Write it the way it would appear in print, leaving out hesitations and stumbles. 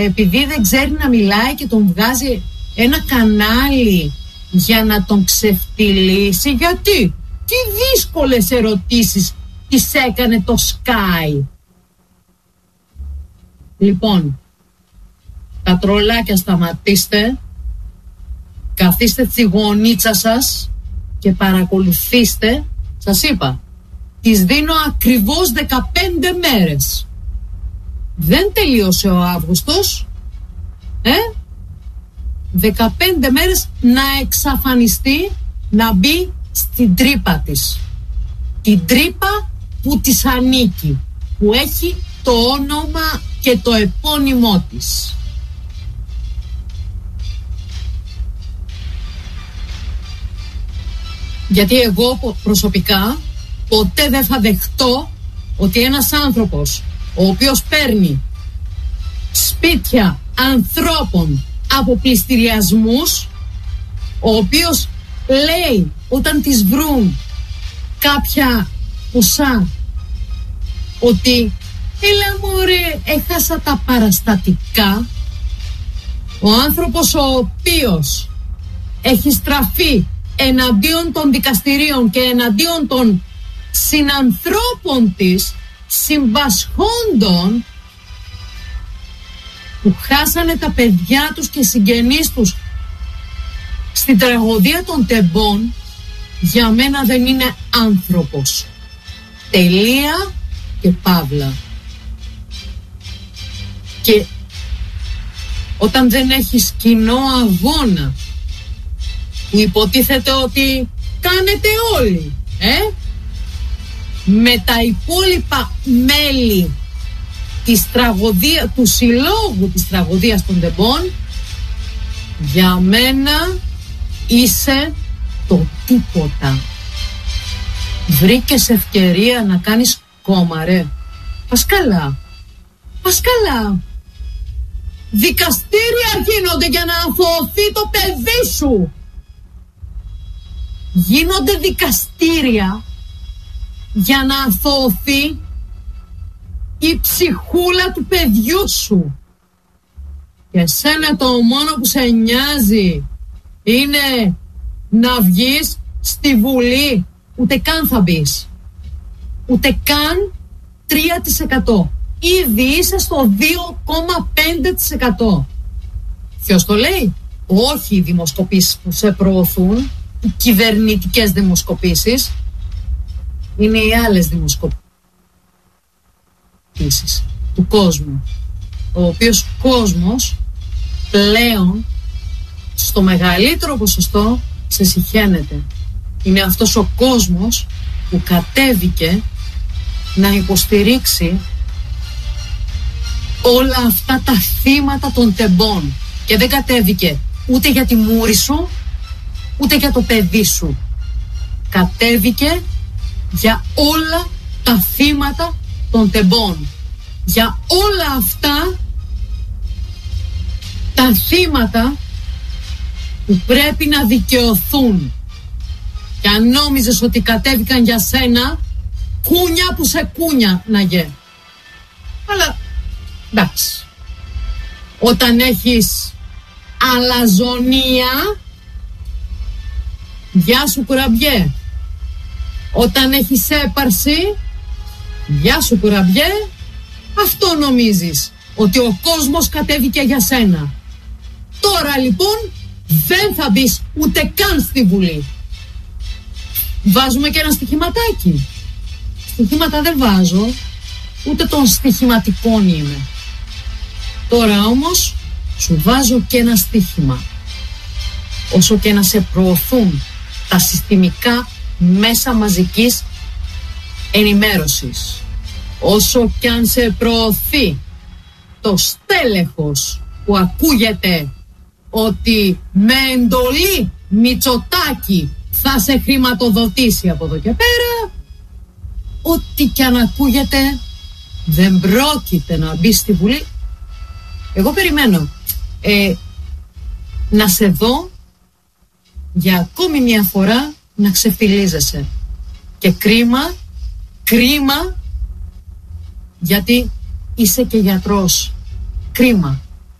επειδή δεν ξέρει να μιλάει και τον βγάζει ένα κανάλι για να τον ξεφτυλίσει. Γιατί? Τι δύσκολες ερωτήσεις τις έκανε το Sky. Λοιπόν, τα τρολάκια σταματήστε, καθίστε στη γωνίτσα σας και παρακολουθήστε. Σας είπα, τις δίνω ακριβώς 15 μέρες. Δεν τελείωσε ο Αύγουστος, 15 μέρες να εξαφανιστεί, να μπει στην τρύπα της. Την τρύπα που της ανήκει, που έχει το όνομα και το επώνυμό της. Γιατί εγώ προσωπικά ποτέ δεν θα δεχτώ ότι ένας άνθρωπος ο οποίος παίρνει σπίτια ανθρώπων από πληστηριασμούς, ο οποίος λέει όταν τις βρουν κάποια ποσά ότι έλα μωρέ, έχασα τα παραστατικά, ο άνθρωπος ο οποίος έχει στραφεί εναντίον των δικαστηρίων και εναντίον των συνανθρώπων της, συμπασχόντων που χάσανε τα παιδιά τους και συγγενείς τους στην τραγωδία των τεμπών, για μένα δεν είναι άνθρωπος. Τελεία και παύλα. Και όταν δεν έχεις κοινό αγώνα που υποτίθεται ότι κάνετε όλοι, με τα υπόλοιπα μέλη της του συλλόγου της τραγωδίας των τεμπών, για μένα είσαι το τίποτα. Βρήκες ευκαιρία να κάνεις κόμμα, ρε. Πας καλά. Δικαστήρια γίνονται για να αθωωωθεί το παιδί σου. Γίνονται δικαστήρια για να αθωωωθεί η ψυχούλα του παιδιού σου. Και εσένα το μόνο που σε νοιάζει είναι να βγεις στη Βουλή. Ούτε καν θα μπεις. Ούτε καν 3%. Ήδη είσαι στο 2,5%. Ποιος το λέει? Όχι οι δημοσκοπήσεις που σε προωθούν, οι κυβερνητικές δημοσκοπήσεις. Είναι οι άλλες δημοσκοπήσεις του κόσμου, ο οποίος κόσμος πλέον στο μεγαλύτερο ποσοστό σε συχαίνεται. Είναι αυτός ο κόσμος που κατέβηκε να υποστηρίξει όλα αυτά τα θύματα των τεμπών, και δεν κατέβηκε ούτε για τη μούρη σου ούτε για το παιδί σου. Κατέβηκε για όλα τα θύματα των τεμπών, για όλα αυτά τα θύματα που πρέπει να δικαιωθούν. Και αν νόμιζες ότι κατέβηκαν για σένα, κούνια που σε κούνια να γε. Αλλά εντάξει, όταν έχεις αλαζονία, γεια σου κουραμπιέ. Όταν έχεις έπαρση, γεια σου κουραμπιέ. Αυτό νομίζεις, ότι ο κόσμος κατέβηκε για σένα. Τώρα λοιπόν δεν θα μπεις ούτε καν στη Βουλή. Βάζουμε και ένα στοιχηματάκι. Στοιχήματα δεν βάζω, ούτε των στοιχηματικών είμαι. Τώρα όμως σου βάζω και ένα στοίχημα. Όσο και να σε προωθούν τα συστημικά μέσα μαζικής ενημέρωσης, όσο και αν σε προωθεί το στέλεχος που ακούγεται ότι με εντολή Μητσοτάκη θα σε χρηματοδοτήσει από εδώ και πέρα, ό,τι και αν ακούγεται, δεν πρόκειται να μπει στη Βουλή. Εγώ περιμένω να σε δω για ακόμη μια φορά να ξεφτιλίζεσαι. Και κρίμα, γιατί είσαι και γιατρός. Κρίμα.